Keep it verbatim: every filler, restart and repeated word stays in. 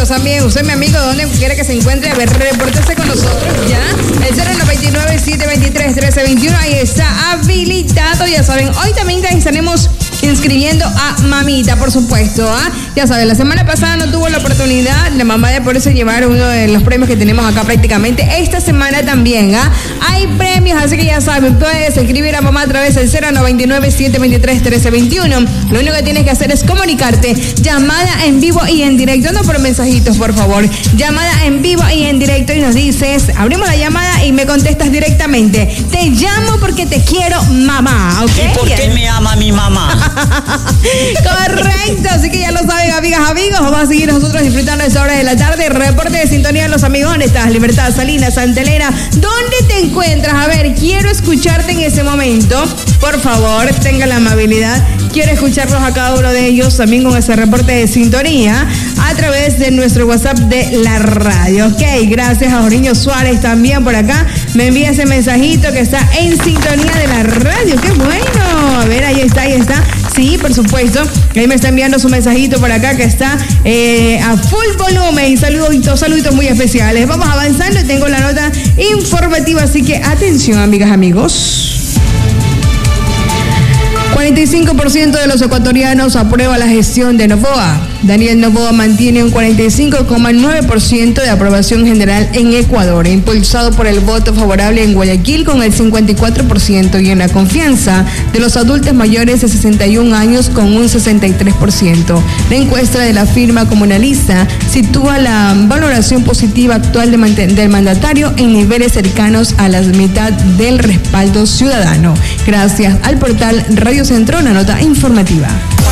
amigos también. Usted, mi amigo, donde quiera que se encuentre, a ver, repórtese con nosotros, ¿ya? El cero nueve nueve, siete dos tres, uno tres dos uno, ahí está habilitado, ya saben. Hoy también estaremos inscribiendo a Mamita, por supuesto, ¿ah? Ya saben, la semana pasada no tuvo la oportunidad la mamá de poderse llevar uno de los premios que tenemos acá prácticamente. Esta semana también, ¿ah? Hay premios, así que ya saben, puedes escribir a mamá a través del cero nueve nueve, siete dos tres, uno tres dos uno. Lo único que tienes que hacer es comunicarte, llamada en vivo y en directo, no por mensajitos, por favor. Llamada en vivo y en directo y nos dices, abrimos la llamada y me contestas directamente. Te llamo porque te quiero, mamá, ¿ok? ¿Y por qué me ama mi mamá? Correcto, así que ya lo saben, amigas, amigos, vamos a seguir nosotros disfrutando esta hora de la tarde. Reporte de sintonía de los amigos. ¿Dónde estás? Libertad, Salinas, Santa Elena, ¿dónde te encuentras? A ver, quiero escucharte en ese momento. Por favor, tenga la amabilidad. Quiero escucharlos a cada uno de ellos también con ese reporte de sintonía a través de nuestro WhatsApp de la radio. Ok, gracias a Joriño Suárez también por acá. Me envía ese mensajito que está en sintonía de la radio. ¡Qué bueno! A ver, ahí está, ahí está. Sí, por supuesto. Ahí me está enviando su mensajito por acá que está eh, a full volumen. Saluditos, saluditos muy especiales. Vamos avanzando y tengo la nota informativa, así que atención, amigas, amigos. cuarenta y cinco por ciento de los ecuatorianos aprueba la gestión de Noboa. Daniel Noboa mantiene un cuarenta y cinco coma nueve por ciento de aprobación general en Ecuador, impulsado por el voto favorable en Guayaquil con el cincuenta y cuatro por ciento y en la confianza de los adultos mayores de sesenta y un años con un sesenta y tres por ciento. La encuesta de la firma Comunalista sitúa la valoración positiva actual de mant- del mandatario en niveles cercanos a la mitad del respaldo ciudadano. Gracias al portal Radio Centro, una nota informativa.